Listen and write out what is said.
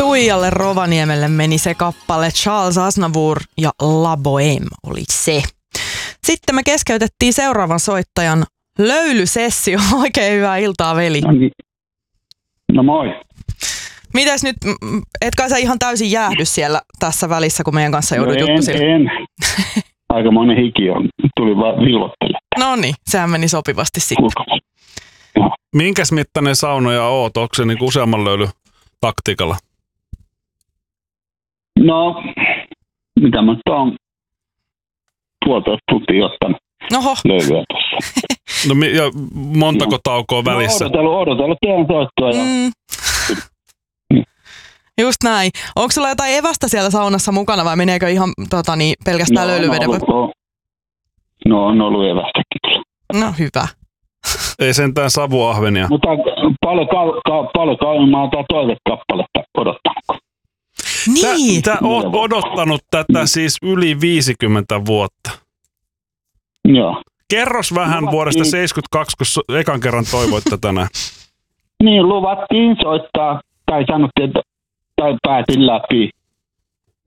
Tuijalle Rovaniemelle meni se kappale. Charles Aznavour ja La Bohème oli se. Sitten me keskeytettiin seuraavan soittajan löylysessio. Oikein hyvää iltaa, veli. No moi. Mites nyt, et kai sä ihan täysin jäähdy siellä tässä välissä, kun meidän kanssa joudut juttusille? En. Aikamoinen hiki on. Tuli vaan vilvottele. No niin, sehän meni sopivasti sitten. Minkäs mittainen saunoja oot? Onko se niinku useamman löyly taktiikalla? No, mitä mä nyt oon 1,5 tuntia ottanut löylyä tuossa. No ja montako taukoa välissä? Odotellut teidän soittua. Just näin. Onko sulla jotain evästä siellä saunassa mukana vai meneekö ihan pelkästään löylyveden? No on ollut evästäkin. No hyvä. Ei sentään savuahvenia. Mutta paljon kauan mä oon toiset kappaletta odottanut. Niin. Sä oot odottanut tätä siis yli 50 vuotta. Joo. Kerros vähän vuodesta 72, kun ekan kerran toivoit tänään. Niin, luvattiin soittaa, tai sanottiin, että tai päätin läpi